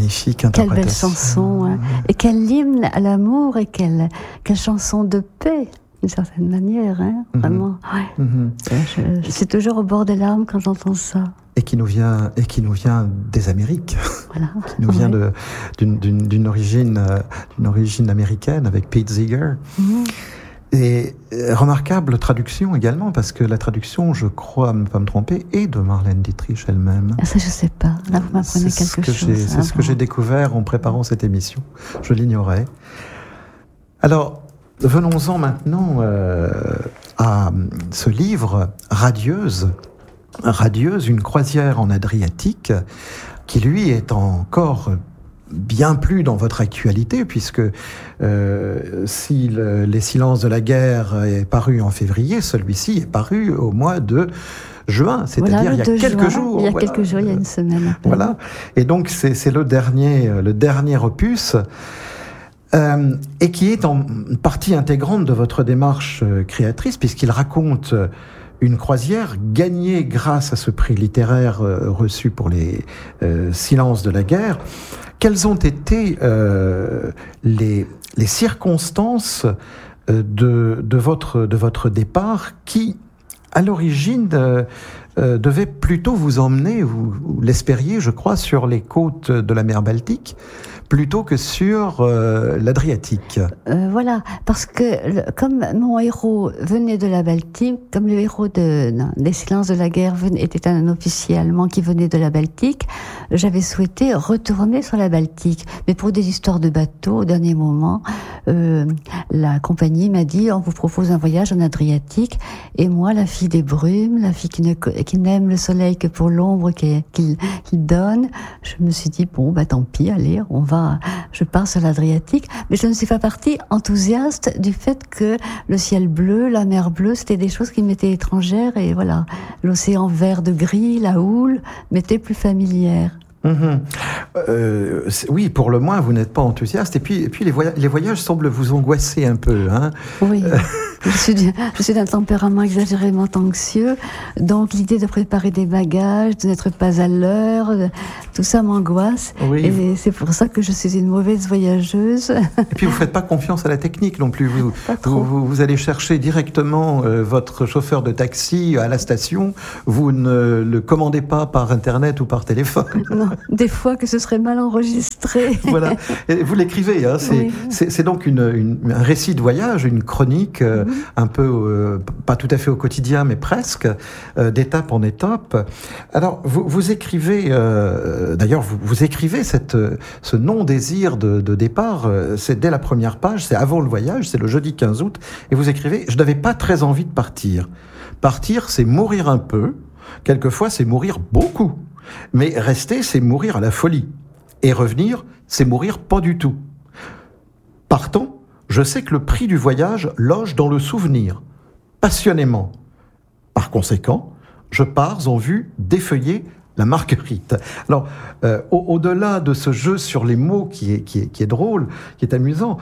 magnifique Quelle belle interprétation. chanson, hein. Et quel hymne à l'amour, et quelle chanson de paix, d'une certaine manière, hein, vraiment. Ouais. Je suis toujours au bord des larmes quand j'entends ça. Et qui nous vient des Amériques, Voilà. qui nous vient d'une origine américaine avec Pete Seeger. Et remarquable traduction également, parce que la traduction, je crois ne pas me tromper, est de Marlène Dietrich elle-même. Ça, je sais pas. Là, vous m'apprenez quelque chose. C'est ce que j'ai découvert en préparant cette émission. Je l'ignorais. Alors, venons-en maintenant à ce livre, Radieuse, une croisière en Adriatique, qui lui est encore bien plus dans votre actualité, puisque si Les silences de la guerre est paru en février, celui-ci est paru au mois de juin, c'est-à-dire il y a quelques jours. Il y a quelques jours, il y a une semaine. Voilà. Et donc c'est le dernier opus. Et qui est en partie intégrante de votre démarche créatrice, puisqu'il raconte une croisière gagnée grâce à ce prix littéraire reçu pour les silences de la guerre. Quelles ont été les circonstances de votre départ qui, à l'origine, devait plutôt vous emmener, vous l'espériez, je crois, sur les côtes de la mer Baltique, plutôt que sur l'Adriatique. Voilà, parce que comme mon héros venait de la Baltique, comme le héros des silences de la guerre était un officier allemand qui venait de la Baltique, j'avais souhaité retourner sur la Baltique. Mais pour des histoires de bateau, au dernier moment, la compagnie m'a dit, on vous propose un voyage en Adriatique. Et moi, la fille des brumes, la fille qui n'aime le soleil que pour l'ombre qu'il donne, je me suis dit, bon, tant pis, allez, je pars sur l'Adriatique. Mais je ne suis pas partie enthousiaste du fait que le ciel bleu, la mer bleue, c'était des choses qui m'étaient étrangères. Et voilà, l'océan vert de gris, la houle, m'étaient plus familières. Oui, pour le moins, vous n'êtes pas enthousiaste. Et puis les voyages semblent vous angoisser un peu. Hein. Oui, je suis d'un tempérament exagérément anxieux. Donc l'idée de préparer des bagages, de n'être pas à l'heure, tout ça m'angoisse. Oui. Et c'est pour ça que je suis une mauvaise voyageuse. Et puis vous ne faites pas confiance à la technique non plus. Vous allez chercher directement votre chauffeur de taxi à la station. Vous ne le commandez pas par Internet ou par téléphone. Non. Des fois que ce serait mal enregistré. Voilà. Et vous l'écrivez, hein. C'est donc un récit de voyage, une chronique un peu, pas tout à fait au quotidien, mais presque, d'étape en étape. Alors, vous écrivez, d'ailleurs, vous écrivez ce non-désir de départ, c'est dès la première page, c'est avant le voyage, c'est le jeudi 15 août, et vous écrivez « Je n'avais pas très envie de partir. Partir, c'est mourir un peu, quelquefois c'est mourir beaucoup. Mais rester, c'est mourir à la folie. Et revenir, c'est mourir pas du tout. Partant, je sais que le prix du voyage loge dans le souvenir, passionnément. Par conséquent, je pars en vue d'effeuiller la Marguerite. Alors, au-delà de ce jeu sur les mots qui est drôle, qui est amusant,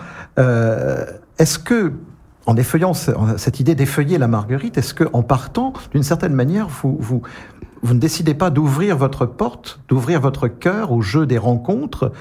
est-ce que, en effeuillant cette idée d'effeuiller la Marguerite, est-ce qu'en partant, d'une certaine manière, vous ne décidez pas d'ouvrir votre porte, d'ouvrir votre cœur au jeu des rencontres,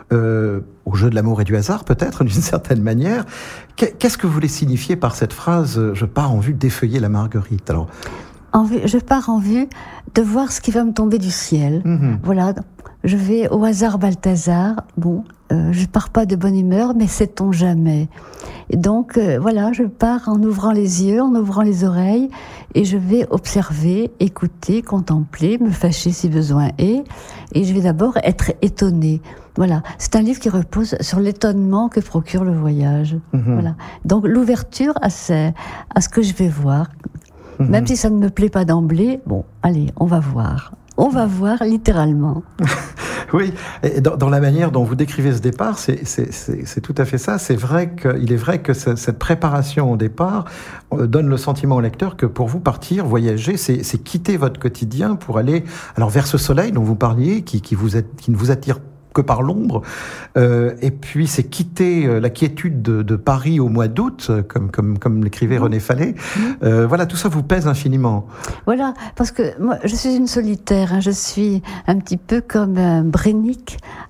au jeu de l'amour et du hasard peut-être, d'une certaine manière. Qu'est-ce que vous voulez signifier par cette phrase « Je pars en vue d'effeuiller la Marguerite » ? Alors, je pars en vue de voir ce qui va me tomber du ciel. Voilà, je vais au hasard Balthazar. Bon, je pars pas de bonne humeur, mais sait-on jamais. Et donc, voilà, je pars en ouvrant les yeux, en ouvrant les oreilles, et je vais observer, écouter, contempler, me fâcher si besoin est, et je vais d'abord être étonnée. Voilà, c'est un livre qui repose sur l'étonnement que procure le voyage. Voilà. Donc, l'ouverture à ce que je vais voir, même si ça ne me plaît pas d'emblée, bon, allez, on va voir. On va voir littéralement. Oui, et dans la manière dont vous décrivez ce départ, c'est tout à fait ça. Il est vrai que cette préparation au départ donne le sentiment au lecteur que pour vous, partir, voyager, c'est quitter votre quotidien pour aller vers ce soleil dont vous parliez, qui ne vous attire que par l'ombre, et puis c'est quitter la quiétude de Paris au mois d'août, comme l'écrivait René Fallet. Voilà, tout ça vous pèse infiniment. Voilà, parce que moi, je suis une solitaire, hein, je suis un petit peu comme Brénic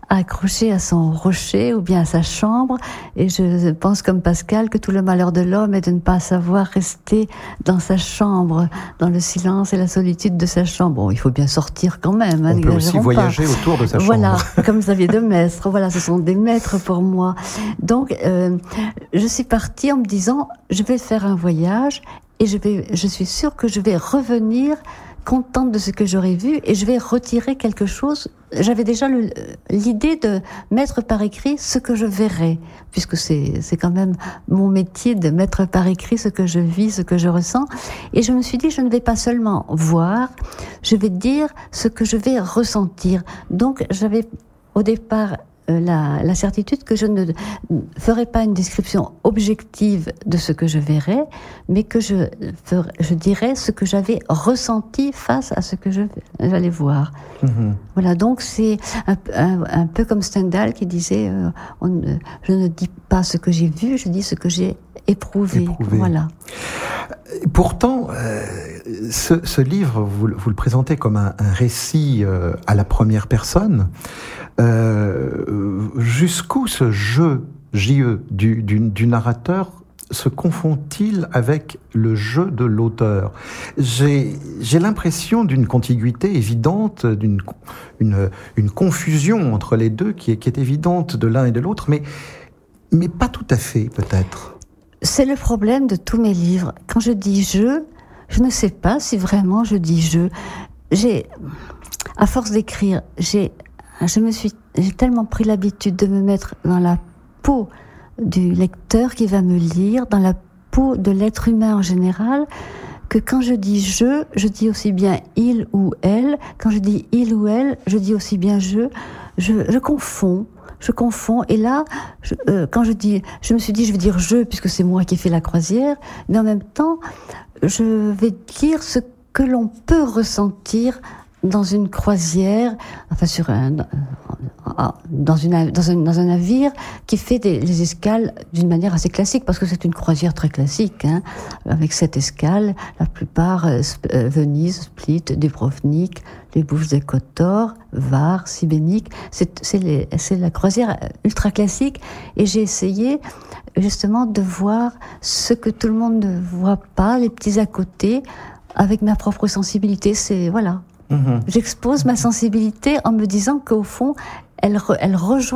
accroché à son rocher ou bien à sa chambre. Et je pense comme Pascal que tout le malheur de l'homme est de ne pas savoir rester dans sa chambre, dans le silence et la solitude de sa chambre. Bon, il faut bien sortir quand même. On peut aussi voyager autour de sa chambre. Voilà, comme Xavier de Maistre. Voilà, ce sont des maîtres pour moi. Donc, je suis partie en me disant, je vais faire un voyage et je suis sûre que je vais revenir contente de ce que j'aurais vu et je vais retirer quelque chose. J'avais déjà l'idée de mettre par écrit ce que je verrais, puisque c'est quand même mon métier de mettre par écrit ce que je vis, ce que je ressens. Et je me suis dit, je ne vais pas seulement voir, je vais dire ce que je vais ressentir. Donc j'avais au départ la certitude que je ne ferai pas une description objective de ce que je verrai, mais que je dirais ce que j'avais ressenti face à ce que j'allais voir. Mm-hmm. Voilà, donc c'est un peu comme Stendhal qui disait je ne dis pas ce que j'ai vu, je dis ce que j'ai éprouvé. Voilà. Pourtant, ce livre, vous le présentez comme un récit à la première personne. Jusqu'où ce jeu, J-E, du narrateur se confond-il avec le jeu de l'auteur? J'ai l'impression d'une contiguïté évidente, une confusion entre les deux qui est évidente de l'un et de l'autre, mais pas tout à fait, peut-être. C'est le problème de tous mes livres. Quand je dis je ne sais pas si vraiment je dis je. À force d'écrire, j'ai tellement pris l'habitude de me mettre dans la peau du lecteur qui va me lire, dans la peau de l'être humain en général, que quand je dis je dis aussi bien il ou elle. Quand je dis il ou elle, je dis aussi bien je confonds. Je confonds, et là, quand je me suis dit, je vais dire je, puisque c'est moi qui ai fait la croisière, mais en même temps, je vais dire ce que l'on peut ressentir dans une croisière, enfin dans un navire qui fait les escales d'une manière assez classique, parce que c'est une croisière très classique, avec 7 escales, la plupart Venise, Split, Dubrovnik, les Bouches des Côtes d'Or, Var, Sibénik, c'est la croisière ultra classique, et j'ai essayé justement de voir ce que tout le monde ne voit pas, les petits à côté, avec ma propre sensibilité. Voilà. J'expose ma sensibilité en me disant qu'au fond, elle rejoint